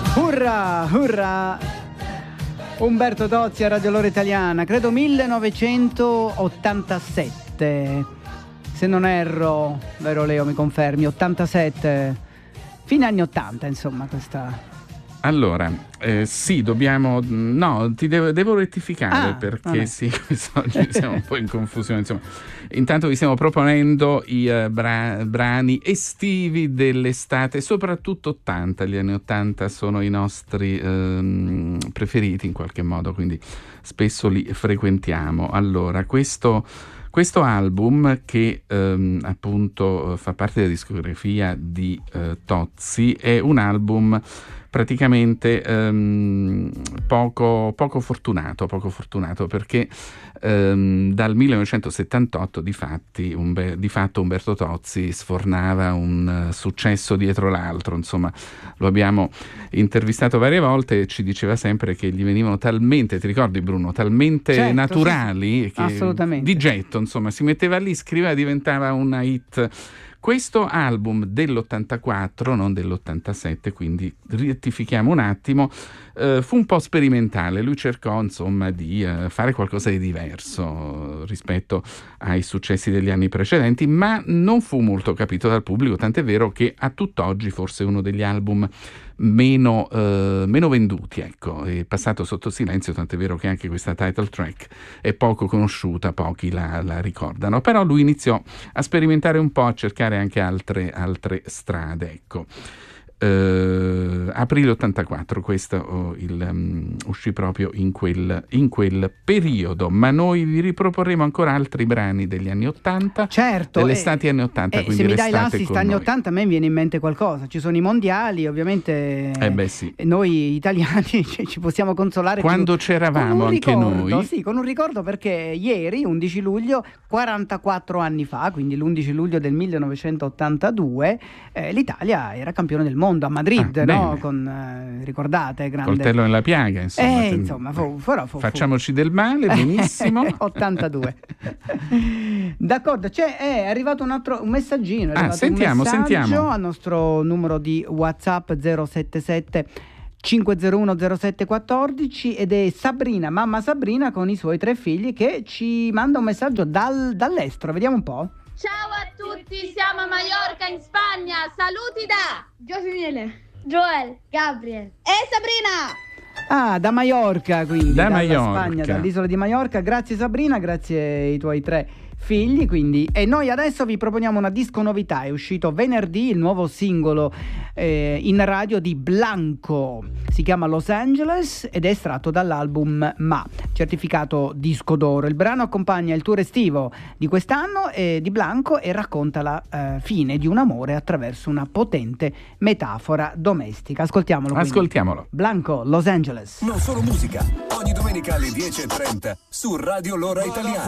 Urra, urra! Umberto Tozzi a Radio Lora Italiana, credo 1987, se non erro, vero Leo, mi confermi, 87, fine anni 80, insomma, questa... Allora, sì, dobbiamo... No, devo rettificare perché sì, quest'oggi siamo un po' in confusione. Insomma, intanto vi stiamo proponendo i brani estivi dell'estate, soprattutto 80. Gli anni 80 sono i nostri preferiti in qualche modo, quindi spesso li frequentiamo. Allora, questo album che appunto fa parte della discografia di Tozzi è un album praticamente poco fortunato perché dal 1978 di fatto Umberto Tozzi sfornava un successo dietro l'altro, insomma lo abbiamo intervistato varie volte e ci diceva sempre che gli venivano talmente, ti ricordi Bruno, talmente naturali, sì, che assolutamente, di getto, insomma si metteva lì, scriveva, diventava una hit. Questo album dell'84, non dell'87, quindi rettifichiamo un attimo, fu un po' sperimentale. Lui cercò insomma di fare qualcosa di diverso rispetto ai successi degli anni precedenti, ma non fu molto capito dal pubblico, tant'è vero che a tutt'oggi forse è uno degli album meno venduti, ecco, è passato sotto silenzio, tant'è vero che anche questa title track è poco conosciuta, pochi la ricordano, però lui iniziò a sperimentare un po', a cercare anche altre strade, ecco. Aprile 84, questo uscì proprio in quel periodo, ma noi vi riproporremo ancora altri brani degli anni 80, certo, dell'estate anni 80, quindi se mi dai restate l'assist con anni noi. 80 a me viene in mente qualcosa, ci sono i mondiali ovviamente, sì. Noi italiani ci possiamo consolare quando c'eravamo anche noi, sì, con un ricordo, perché ieri 11 luglio 44 anni fa, quindi l'11 luglio del 1982, l'Italia era campione del mondo a Madrid, no? Con, ricordate, grande coltello nella piaga, insomma. Insomma, facciamoci del male, benissimo. 82. D'accordo, è arrivato un messaggino. Sentiamo. Al nostro numero di WhatsApp 077 501 0714 ed è Sabrina, mamma Sabrina con i suoi 3 figli, che ci manda un messaggio dall'estero. Vediamo un po'. Ciao a tutti, siamo a Maiorca in Spagna. Saluti da Giovanile, Joel, Gabriel e Sabrina. Da Maiorca, quindi da dalla Maiorca. Spagna, dall'isola di Maiorca. Grazie Sabrina, grazie ai tuoi 3 figli, quindi. E noi adesso vi proponiamo una disco novità. È uscito venerdì il nuovo singolo in radio di Blanco, si chiama Los Angeles ed è estratto dall'album Ma, certificato disco d'oro. Il brano accompagna il tour estivo di quest'anno di Blanco e racconta la fine di un amore attraverso una potente metafora domestica. Ascoltiamolo. Blanco, Los Angeles. Non solo musica, ogni domenica alle 10:30 su Radio Lora Italiana.